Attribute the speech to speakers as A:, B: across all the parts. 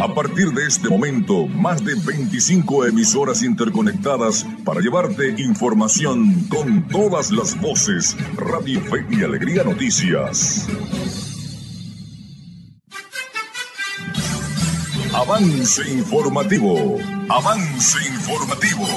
A: A partir de este momento, más de 25 emisoras interconectadas para llevarte información con todas las voces. Radio Fe y Alegría Noticias. Avance informativo. Avance informativo.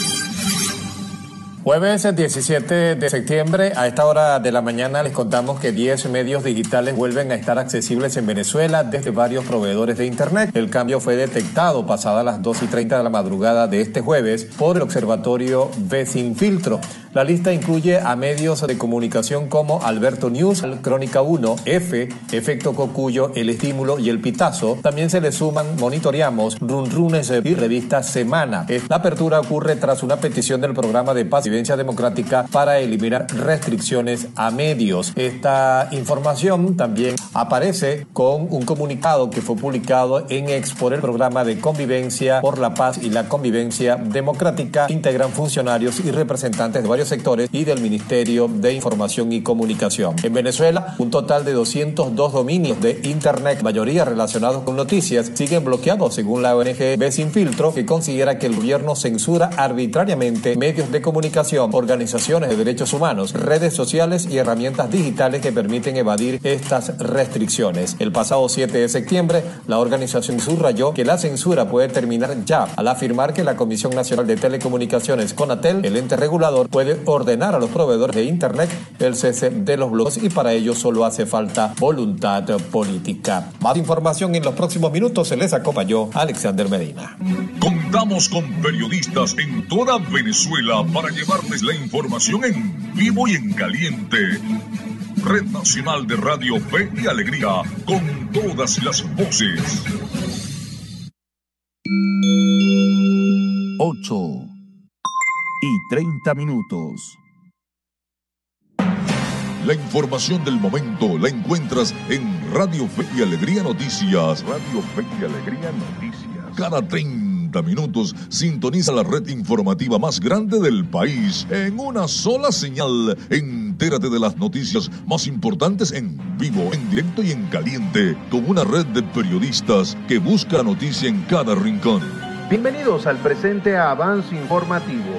B: Jueves 17 de septiembre, a esta hora de la mañana les contamos que 10 medios digitales vuelven a estar accesibles en Venezuela desde varios proveedores de Internet. El cambio fue detectado pasadas las 2:30 de la madrugada de este jueves por el observatorio Ve Sin Filtro. La lista incluye a medios de comunicación como Alberto News, Crónica 1, F, Efecto Cocuyo, El Estímulo y El Pitazo. También se le suman Monitoreamos, Runrunes y Revista Semana. La apertura ocurre tras una petición del programa de paz y convivencia democrática para eliminar restricciones a medios. Esta información también aparece con un comunicado que fue publicado en X por el programa de Convivencia por la Paz y la Convivencia Democrática. Integran funcionarios y representantes de varios sectores y del Ministerio de Información y Comunicación. En Venezuela, un total de 202 dominios de Internet, mayoría relacionados con noticias, siguen bloqueados según la ONG Ve Sin Filtro, que considera que el gobierno censura arbitrariamente medios de comunicación, organizaciones de derechos humanos, redes sociales y herramientas digitales que permiten evadir estas restricciones. El pasado 7 de septiembre, la organización subrayó que la censura puede terminar ya, al afirmar que la Comisión Nacional de Telecomunicaciones, CONATEL, el ente regulador, puede ordenar a los proveedores de Internet el cese de los bloqueos y para ello solo hace falta voluntad política. Más información en los próximos minutos. Se les acompañó Alexander Medina.
A: Contamos con periodistas en toda Venezuela para llevarles la información en vivo y en caliente. Red Nacional de Radio Fe y Alegría, con todas las voces.
C: 8:30.
A: La información del momento la encuentras en Radio Fe y Alegría Noticias. Radio Fe y Alegría Noticias. Cada 30 minutos sintoniza la red informativa más grande del país en una sola señal. Entérate de las noticias más importantes en vivo, en directo y en caliente, con una red de periodistas que busca la noticia en cada rincón.
D: Bienvenidos al presente Avance Informativo.